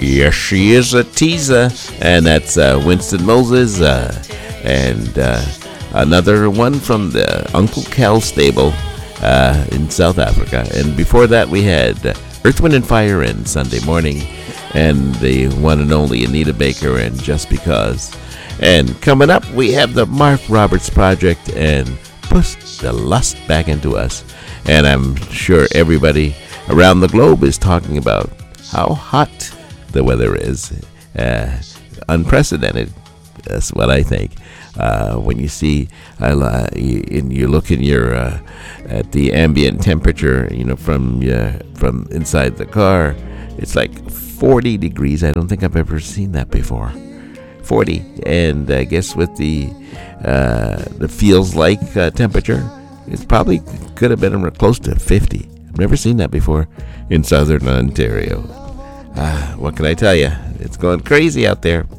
Yes, she is a teaser. And that's Winston Moses. And another one from the Uncle Cal stable in South Africa. And before that, we had Earth, Wind, and Fire and Sunday Morning. And the one and only Anita Baker and Just Because. And coming up, we have the Mark Roberts Project and Push the Lust Back Into Us. And I'm sure everybody around the globe is talking about how hot the weather is. Unprecedented. That's what I think. When you see, you look in your at the ambient temperature, from inside the car, it's like 40 degrees. I don't think I've ever seen that before. 40, and I guess with the feels like temperature, it's probably could have been close to 50. I've never seen that before in southern Ontario. What can I tell you? It's going crazy out there.